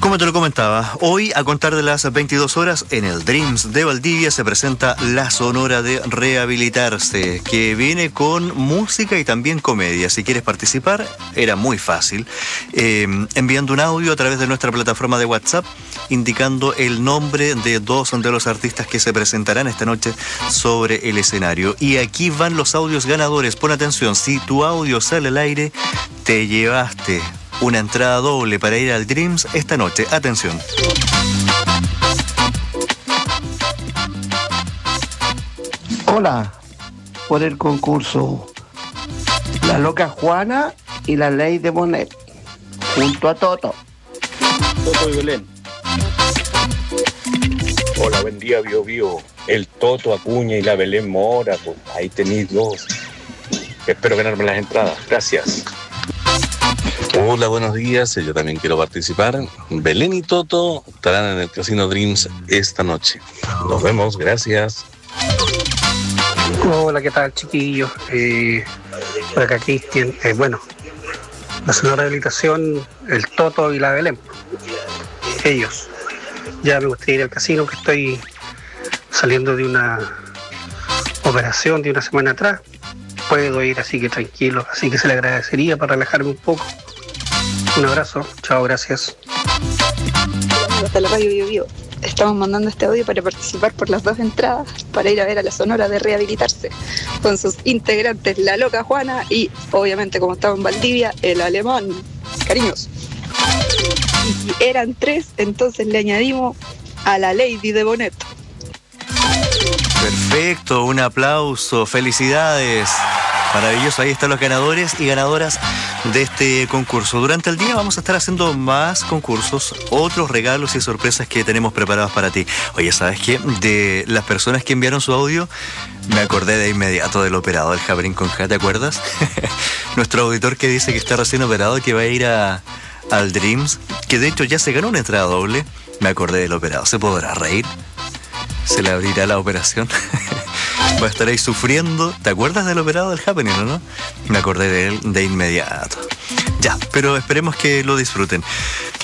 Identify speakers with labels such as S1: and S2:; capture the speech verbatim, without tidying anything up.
S1: Como te lo comentaba, hoy a contar de las veintidós horas en el Dreams de Valdivia se presenta La Sonora de Rehabilitarse, que viene con música y también comedia. Si quieres participar, era muy fácil, eh, enviando un audio a través de nuestra plataforma de WhatsApp, indicando el nombre de dos de los artistas que se presentarán esta noche sobre el escenario. Y aquí van los audios ganadores. Pon atención, si tu audio sale al aire, te llevaste una entrada doble para ir al Dreams esta noche. Atención.
S2: Hola, por el concurso La Loca Juana y La Ley de Bonet, junto a Toto.
S3: Toto y Belén. Hola, buen día, Bio Bio. El Toto Acuña y la Belén Mora, pues, ahí tenéis dos. Espero ganarme las entradas. Gracias.
S4: Hola, buenos días. Yo también quiero participar. Belén y Toto estarán en el Casino Dreams esta noche. Nos vemos, gracias.
S5: Hola, ¿qué tal, chiquillos? Eh, por acá Cristian. Eh, bueno, la Sonora de Rehabilitación, el Toto y la Belén. Ellos. Ya me gustaría ir al casino, que estoy saliendo de una operación de una semana atrás. Puedo ir, así que tranquilo. Así que se le agradecería para relajarme un poco. Un abrazo, chao, gracias.
S6: Hasta la radio Bio Bio. Estamos mandando este audio para participar por las dos entradas para ir a ver a la Sonora de Rehabilitarse con sus integrantes La Loca Juana y, obviamente, como estamos en Valdivia, el Alemán. Cariños. Y si eran tres, entonces le añadimos a la Lady de Bonet.
S1: Perfecto, un aplauso, felicidades. Maravilloso, ahí están los ganadores y ganadoras de este concurso. Durante el día vamos a estar haciendo más concursos, otros regalos y sorpresas que tenemos preparados para ti. Oye, ¿sabes qué? De las personas que enviaron su audio, me acordé de inmediato del operado del Jabrín con J, ¿te acuerdas? Nuestro auditor que dice que está recién operado y que va a ir a, al Dreams, que de hecho ya se ganó una entrada doble. Me acordé del operado, ¿se podrá reír? ¿Se le abrirá la operación? Va a estar ahí sufriendo. ¿Te acuerdas del operado del Happening, o no? Me acordé de él de inmediato. Ya, pero esperemos que lo disfruten.